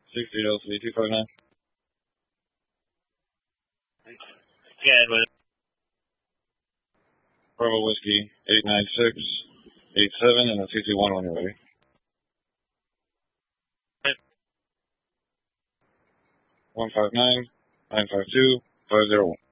6303259. Yeah, but Bravo Whiskey 89687 and a 221 when you're ready. 159 952 501.